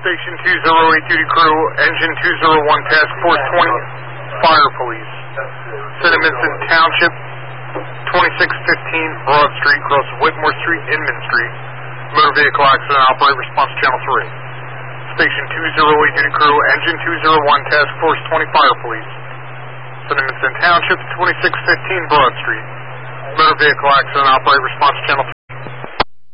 Station 208 duty crew, Engine 201 Task Force 20, Fire Police. Cinnamonston Township, 2615 Broad Street, cross Whitmore Street, Inman Street. Motor vehicle accident, operate response channel 3. Station 208 duty crew, Engine 201 Task Force 20 Fire Police. Cinnamonston Township, 2615 Broad Street. Motor vehicle accident, operate response channel 3.